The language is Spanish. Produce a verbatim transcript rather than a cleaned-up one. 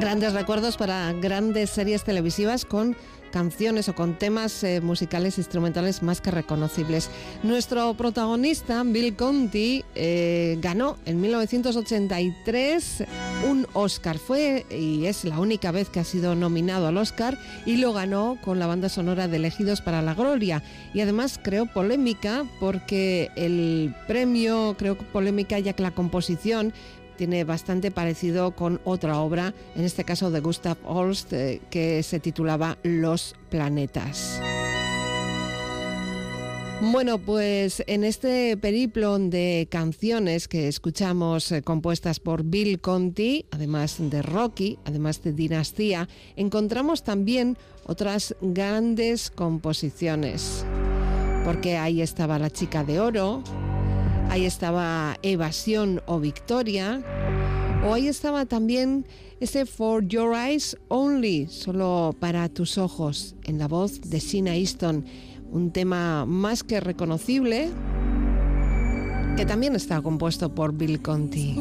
Grandes recuerdos para grandes series televisivas con canciones o con temas eh, musicales instrumentales más que reconocibles. Nuestro protagonista, Bill Conti, eh, ganó en mil novecientos ochenta y tres un Oscar. Fue y es la única vez que ha sido nominado al Oscar y lo ganó con la banda sonora de Elegidos para la Gloria. Y además creó polémica porque el premio creó polémica ya que la composición tiene bastante parecido con otra obra, en este caso de Gustav Holst, eh, que se titulaba Los planetas. Bueno, pues en este periplo de canciones que escuchamos eh, compuestas por Bill Conti, además de Rocky, además de Dinastía, encontramos también otras grandes composiciones. Porque ahí estaba La chica de oro, ahí estaba Evasión o Victoria, o ahí estaba también ese For Your Eyes Only, solo para tus ojos, en la voz de Sheena Easton, un tema más que reconocible que también está compuesto por Bill Conti.